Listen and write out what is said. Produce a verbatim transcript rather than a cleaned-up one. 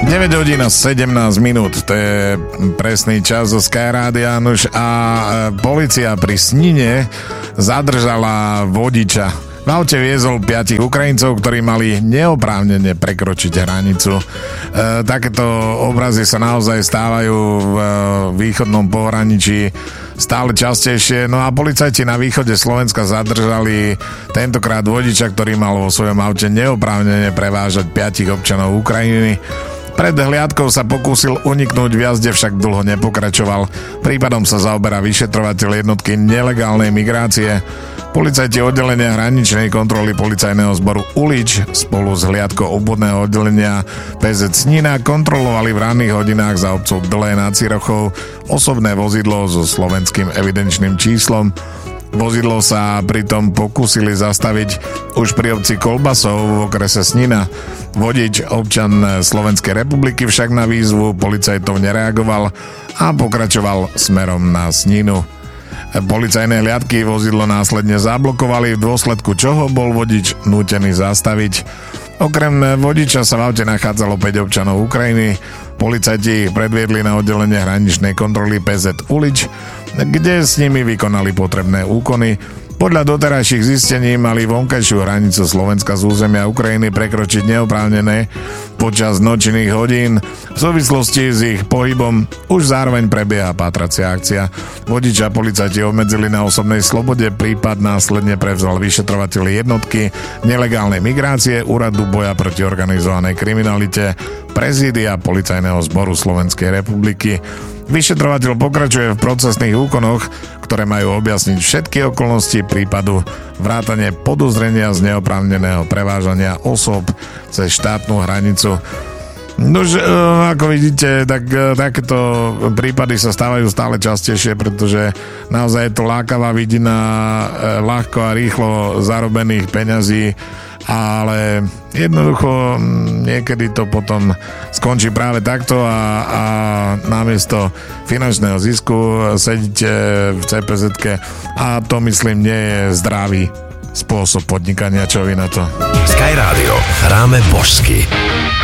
deväť hodín a sedemnásť minút, to je presný čas zo Sky Rádia. A polícia pri Snine zadržala vodiča. V aute viezol piatich Ukrajincov, ktorí mali neoprávnene prekročiť hranicu. E, takéto obrazy sa naozaj stávajú v e, východnom pohraničí stále častejšie. No a policajti na východe Slovenska zadržali tentokrát vodiča, ktorý mal vo svojom aute neoprávnene prevážať piatich občanov Ukrajiny. Pred hliadkou sa pokúsil uniknúť, v jazde však dlho nepokračoval. Prípadom sa zaoberá vyšetrovateľ jednotky nelegálnej migrácie. Policajti oddelenia hraničnej kontroly policajného zboru Ulič spolu s hliadkou obvodného oddelenia pé zet Snina kontrolovali v ranných hodinách za obcov Dlé nad Cirochou osobné vozidlo so slovenským evidenčným číslom. Vozidlo sa pritom pokúsili zastaviť už pri obci Kolbasov v okrese Snina. Vodič, občan Slovenskej republiky, však na výzvu policajtov nereagoval a pokračoval smerom na Sninu. Policajné hliadky vozidlo následne zablokovali, v dôsledku čoho bol vodič nútený zastaviť. Okrem vodiča sa v aute nachádzalo päť občanov Ukrajiny. Policajti ich predviedli na oddelenie hraničnej kontroly pé zet Ulič, kde s nimi vykonali potrebné úkony. Podľa doterajších zistení mali vonkajšiu hranicu Slovenska z územia Ukrajiny prekročiť neoprávnené počas nočných hodín. V súvislosti s ich pohybom už zároveň prebieha pátracia akcia. Vodiča policajti obmedzili na osobnej slobode, prípad následne prevzal vyšetrovateľ jednotky nelegálnej migrácie Úradu boja proti organizovanej kriminalite Prezídia Policajného zboru Slovenskej republiky. Vyšetrovateľ pokračuje v procesných úkonoch, ktoré majú objasniť všetky okolnosti prípadu, vrátane podozrenia z neoprávneného prevážania osôb cez štátnu hranicu. Nož, ako vidíte, tak takéto prípady sa stávajú stále častejšie, pretože naozaj je to lákavá vidina ľahko a rýchlo zarobených peňazí, ale jednoducho niekedy to potom skončí práve takto a, a namiesto finančného zisku sedíte v cé pé zetke a to, myslím, nie je zdravý spôsob podnikania. Čo vy na to? Sky Rádio. Hráme božsky.